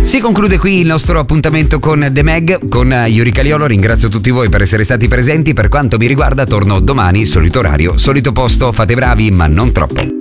Si conclude qui il nostro appuntamento con The Meg, con Yuri Caliolo. Ringrazio tutti voi per essere stati presenti. Per quanto mi riguarda torno domani, solito orario, solito posto. Fate bravi ma non troppo.